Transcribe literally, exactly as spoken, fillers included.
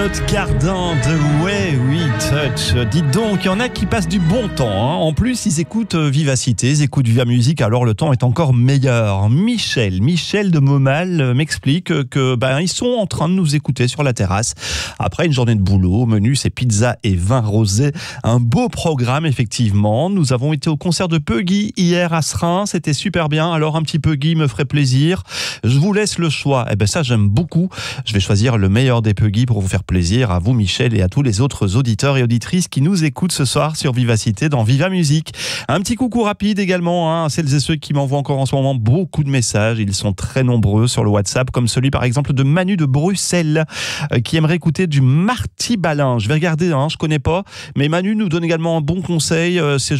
Notre Gardin de Way We Touch. Dites donc, il y en a qui passent du bon temps. Hein. En plus, ils écoutent Vivacité, ils écoutent Viva Musique, alors le temps est encore meilleur. Michel, Michel de Momal m'explique que ben ils sont en train de nous écouter sur la terrasse. Après une journée de boulot, au menu c'est pizza et vin rosé. Un beau programme effectivement. Nous avons été au concert de Puggy hier à Seraing, c'était super bien. Alors un petit Puggy me ferait plaisir. Je vous laisse le choix. Eh ben ça j'aime beaucoup. Je vais choisir le meilleur des Puggy pour vous faire plaisir à vous Michel et à tous les autres auditeurs et auditrices qui nous écoutent ce soir sur Vivacité dans Viva Musique. Un petit coucou rapide également hein, à celles et ceux qui m'envoient encore en ce moment beaucoup de messages. Ils sont très nombreux sur le WhatsApp, comme celui par exemple de Manu de Bruxelles euh, qui aimerait écouter du Marty Balin. Je vais regarder, hein, je connais pas, mais Manu nous donne également un bon conseil. Euh, c'est